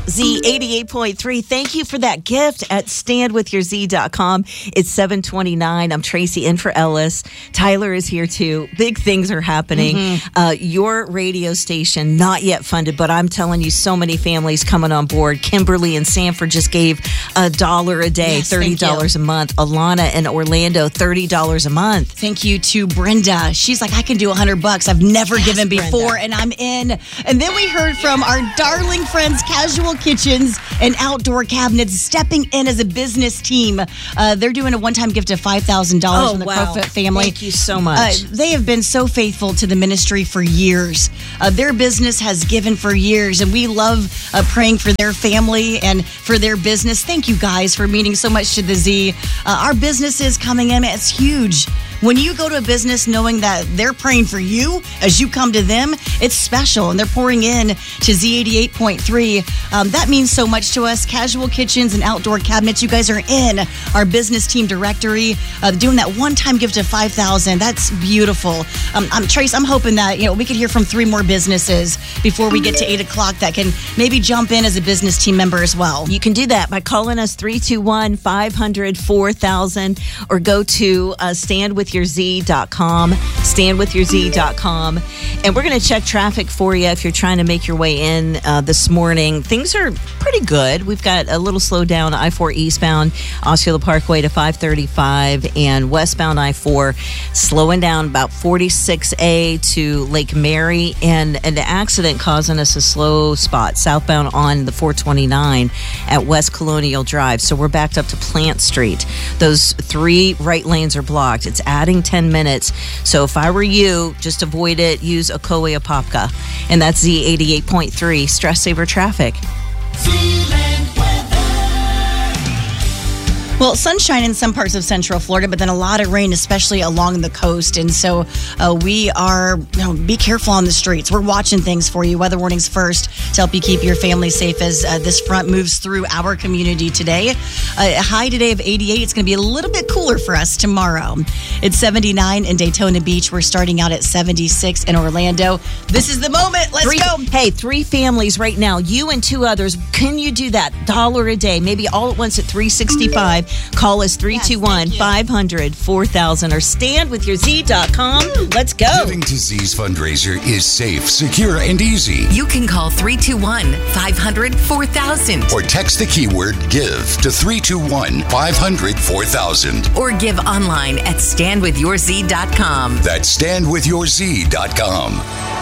Z88.3. Thank you for that gift at standwithyourz.com. It's 7:29. I'm Tracy in for Ellis. Tyler is here too. Big things are happening. Your radio station, not yet funded, but I'm telling you, so many families coming on board. Kimberly and Sanford just gave $1 a day, Yes, $30 a month. Alana in Orlando, $30 a month. Thank you to Brenda. She's like, I can do $100. I've never given before, Brenda. and I'm in. And then we heard from our darling friends, Casual Kitchens and Outdoor Cabinets, stepping in as a business team. They're doing a one-time gift of $5,000 from the Crowfoot family. Thank you so much. They have been so faithful to the ministry for years. Their business has given for years, and we love praying for their family and for their business. Thank you guys for meaning so much to the Z. Our business is coming in. It's huge. When you go to a business knowing that they're praying for you as you come to them, it's special, and they're pouring in to Z88.3. That means so much to us. Casual Kitchens and Outdoor Cabinets, you guys are in our business team directory, doing that one-time gift of $5,000. That's beautiful. Trace, I'm hoping that we could hear from 3 more businesses before we get to 8 o'clock that can maybe jump in as a business team member as well. You can do that by calling us 321-500-4000 or go to standwithyourz.com, standwithyourz.com. And we're going to check traffic for you if you're trying to make your way in this morning. Things are pretty good. We've got a little slowdown I-4 eastbound, Osceola Parkway to 535, and westbound I-4 slowing down about 46A to Lake Mary, and an accident causing us a slow spot southbound on the 429 at West Colonial Drive. So we're backed up to Plant Street. Those 3 right lanes are blocked. It's adding 10 minutes. So if I were you, just avoid it. Use Ocoee Apopka. And that's Z88.3 Stress Saver Traffic. Well, sunshine in some parts of Central Florida, but then a lot of rain, especially along the coast. And so we are, be careful on the streets. We're watching things for you. Weather warnings first to help you keep your family safe as this front moves through our community today. A high today of 88. It's going to be a little bit cooler for us tomorrow. It's 79 in Daytona Beach. We're starting out at 76 in Orlando. This is the moment. Let's go. Hey, 3 families right now. You and 2 others. Can you do that? $1 a day, maybe all at once at $365. Call us 321-500-4000 or standwithyourz.com. Let's go. Giving to Z's fundraiser is safe, secure, and easy. You can call 321-500-4000 Or text the keyword GIVE to 321-500-4000. or give online at standwithyourz.com. That's standwithyourz.com.